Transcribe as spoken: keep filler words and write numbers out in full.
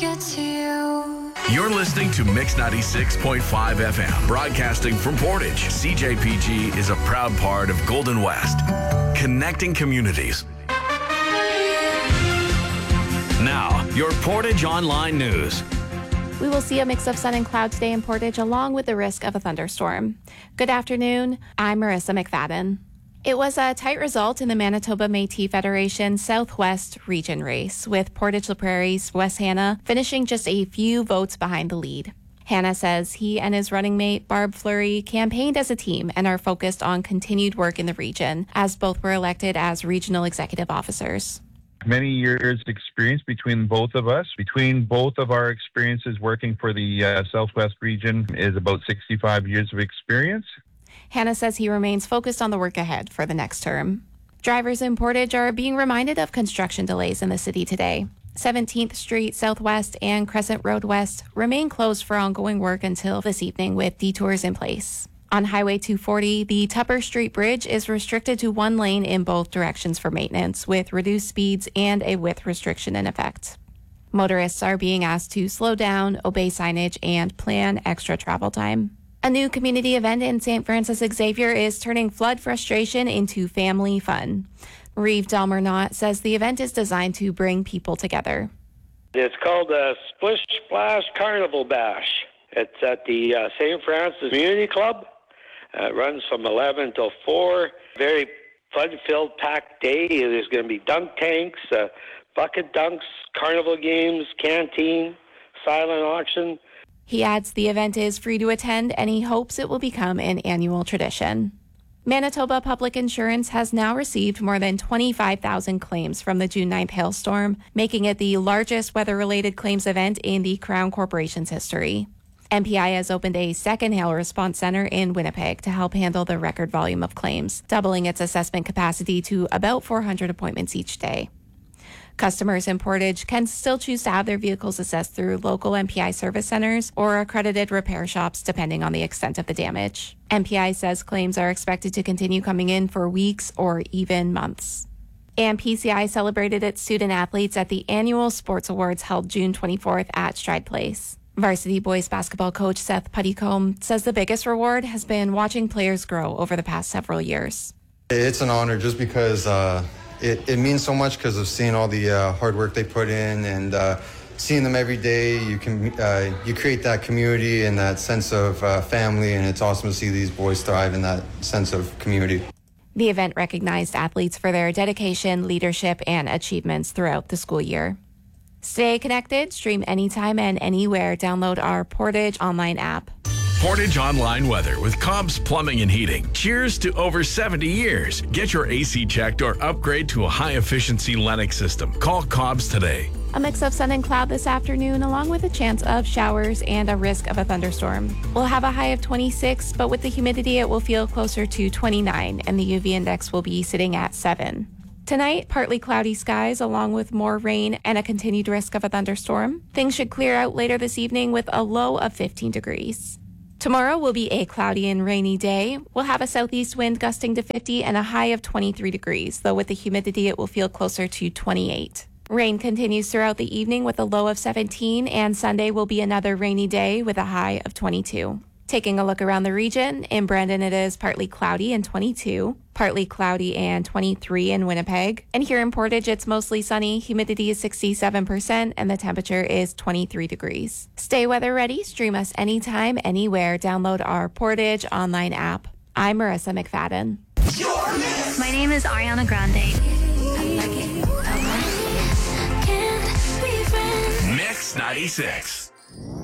Get to you. You're listening to Mix ninety-six point five F M, broadcasting from Portage. C J P G is a proud part of Golden West, connecting communities. Now, your Portage Online News. We will see a mix of sun and cloud today in Portage, along with the risk of a thunderstorm. Good afternoon. I'm Marissa McFadden. It was a tight result in the Manitoba Métis Federation Southwest Region race, with Portage-La Prairie's Wes Hanna finishing just a few votes behind the lead. Hanna says he and his running mate, Barb Fleury, campaigned as a team and are focused on continued work in the region, as both were elected as regional executive officers. Many years experience between both of us. Between both of our experiences working for the uh, Southwest region is about sixty-five years of experience. Hanna says he remains focused on the work ahead for the next term. Drivers in Portage are being reminded of construction delays in the city today. seventeenth Street Southwest and Crescent Road West remain closed for ongoing work until this evening, with detours in place. On Highway two forty, the Tupper Street Bridge is restricted to one lane in both directions for maintenance, with reduced speeds and a width restriction in effect. Motorists are being asked to slow down, obey signage, and plan extra travel time. A new community event in Saint Francis Xavier is turning flood frustration into family fun. Reeve Delmernot says the event is designed to bring people together. It's called the Splish Splash Carnival Bash. It's at the uh, Saint Francis Community Club. Uh, it runs from eleven till four. Very fun-filled, packed day. There's going to be dunk tanks, uh, bucket dunks, carnival games, canteen, silent auction. He adds the event is free to attend, and he hopes it will become an annual tradition. Manitoba Public Insurance has now received more than twenty-five thousand claims from the June ninth hailstorm, making it the largest weather-related claims event in the Crown Corporation's history. M P I has opened a second hail response center in Winnipeg to help handle the record volume of claims, doubling its assessment capacity to about four hundred appointments each day. Customers in Portage can still choose to have their vehicles assessed through local M P I service centers or accredited repair shops, depending on the extent of the damage. M P I says claims are expected to continue coming in for weeks or even months. And P C I celebrated its student athletes at the annual Sports Awards held June twenty-fourth at Stride Place. Varsity boys basketball coach Seth Puttycombe says the biggest reward has been watching players grow over the past several years. It's an honor just because uh, it, it means so much because of seeing all the uh, hard work they put in and uh, seeing them every day. You can uh, you create that community and that sense of uh, family, and it's awesome to see these boys thrive in that sense of community. The event recognized athletes for their dedication, leadership, and achievements throughout the school year. Stay connected, stream anytime and anywhere. Download our Portage online app. Portage Online Weather with Cobb's Plumbing and Heating. Cheers to over seventy years. Get your A C checked or upgrade to a high-efficiency Lennox system. Call Cobb's today. A mix of sun and cloud this afternoon, along with a chance of showers and a risk of a thunderstorm. We'll have a high of twenty-six, but with the humidity, it will feel closer to twenty-nine, and the U V index will be sitting at seven. Tonight, partly cloudy skies along with more rain and a continued risk of a thunderstorm. Things should clear out later this evening with a low of fifteen degrees. Tomorrow will be a cloudy and rainy day. We'll have a southeast wind gusting to fifty and a high of twenty-three degrees, though with the humidity it will feel closer to twenty-eight. Rain continues throughout the evening with a low of seventeen, and Sunday will be another rainy day with a high of twenty-two. Taking a look around the region, in Brandon it is partly cloudy and twenty-two, partly cloudy and twenty-three in Winnipeg. And here in Portage, it's mostly sunny, humidity is sixty-seven percent, and the temperature is twenty-three degrees. Stay weather ready, stream us anytime, anywhere. Download our Portage online app. I'm Marissa McFadden. My name is Ariana Grande. Mix ninety-six.